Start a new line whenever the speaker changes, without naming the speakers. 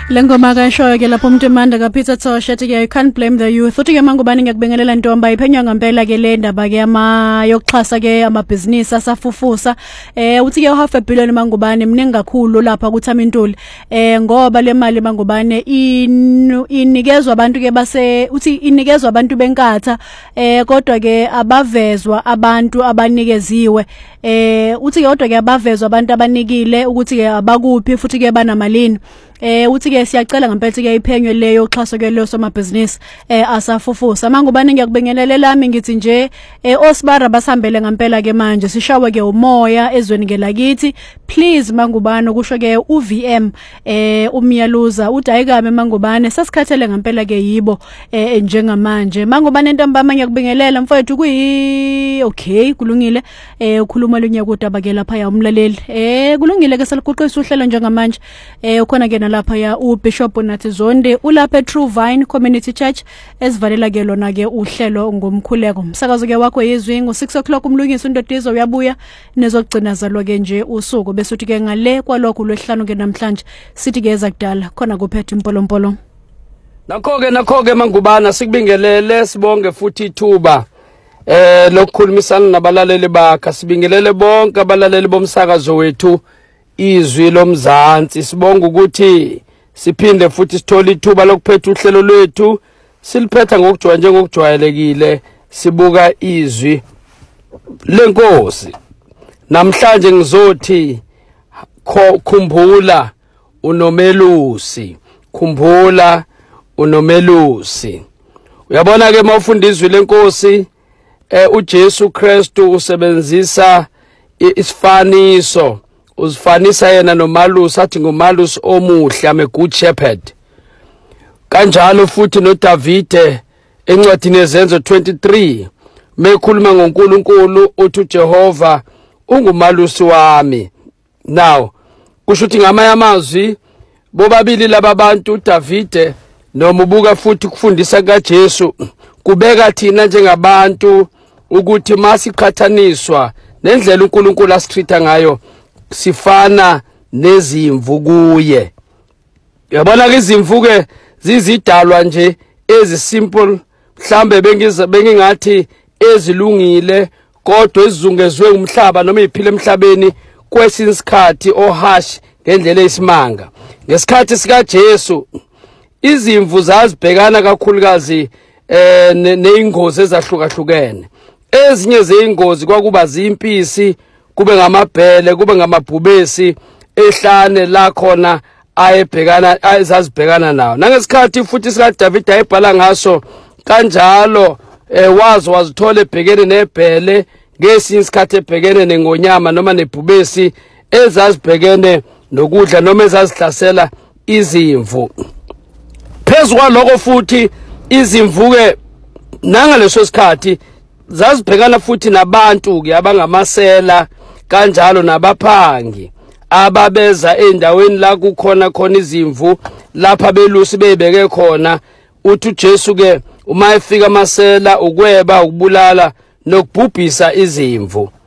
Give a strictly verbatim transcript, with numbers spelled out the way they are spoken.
Lengoma kashoyo ke lapho umuntu emanda ka Peter Tosha ethi ke you can't blame the youth. Uthi ke mangubani ngiyakubingelela ntomba iphenywa ngempela ke le ndaba ke ama yokuxhasa ke amabhizinisi asafufusa. Eh uthi ke half a billion mangubani mningi kakhulu lapha kuThamintuli. Eh ngoba le mali mangubani inikezwe abantu ke base uthi inikezwe abantu benkatha eh kodwa ke abavezwa abantu abanikeziwe. Eh uthi ke kodwa ke abavezwa abantu abanikile ukuthi ke abakuphi futhi ke banamalini. Eh uthi ke siyacela ngempela ke iphenywe leyo xhaso ke leyo somabhizinisi eh asafufusa mangubani ngiyakubingelela lami ngithi nje eh osibara basihambele ngempela ke manje sishawe ke umoya ezweni ke lakithi please mangubani kusho ke u V M eh umyaluza udayikame mangubani sasikhathele ngempela ke yibo eh njengamanje mangubani ntombama ngiyakubingelela mfowethu kuyi okay kulungile eh ukhuluma lunyakudaba ke lapha ya umlaleli eh kulungile ke seliqoqisa uhlelo njengamanje eh ukhona ke lapha ya uBishop Nathi Zonde ulapha eTrue Vine Community Church esivalela ke lona ke uhlelo ngomkhuleko umsakazo ke wakho yezwi ngo six o'clock umlungisi uNdodizo uyabuya nezogcina zalwa ke nje usuku bese uthi ke ngale kwalokho lwesihlanu ke namhlanje sithi ke ezakudala khona kuphethe impolompolo
nakho ke nakho ke mangubana sikubingelele sibonge futhi ithuba eh lokukhulumisana nabalaleli bakhe sibingelele bonke abalaleli bomsakazo wethu izwi lomzansi sibonga ukuthi siphinde futhi sithola ithuba lokuphetha uhlelo lwethu siliphetha ngokujwa njengokujwayelekile sibuka izwi lenkosi namhlanje ngizothi khumbula unomelusi khumbula unomelusi uyabona ke mawufunda izwi lenkosi eh uJesu Kristu usebenzisa isifaniso uzifanisa yena nomalusi athi ngomalusi omuhle ame good shepherd kanjalo futhi noDavide encwadini yezenzo twenty-three mekhuluma ngoNkulunkulu uthi uJehova ungumalusi wami now kusho ukuthi ngamanye amazwi bobabili laba bantu uDavide noma ubuka futhi kufundisa kaJesu kubeka thina njengabantu ukuthi masiqhathaniswa nendlela uNkulunkulu asitreata ngayo sifana nezimvu kuye yabona ke izimvu ke zizidalwa nje ezi simple mhlambe bengiza bengingathi ezilungile kodwa ezizungezwe umhlaba noma iphile emhlabeni kwesinsikhathi ohash ngendlela eyisimanga ngesikhathi sika Jesu izimvu zazibhekana kakhulukazi eh neingozi ezahlukahlukene ezinye zeingozi kwakuba zimpisi kube ngamabhele kube ngamabhubesi ehlane la khona ayebhekana ayezazibhekana nawo nangesikhathi futhi sika David ayibhala ngaso kanjalo eh wazi wazithola ebhekene nebhele ngesinye isikhathi ebhekene nengonyama noma nebhubesi ezazibhekene nokudla noma ezazihlasela izimvu phezulu lokho futhi izimvu ke nangaleso sikhathi zazibhekana futhi nabantu ke abangamasela kanjalo nabaphangi ababeza endaweni la kukhona khona izimvu lapha belusi bebeke khona uthi uJesu ke uma efika amasela ukweba ukubulala nokubhubhisa izimvu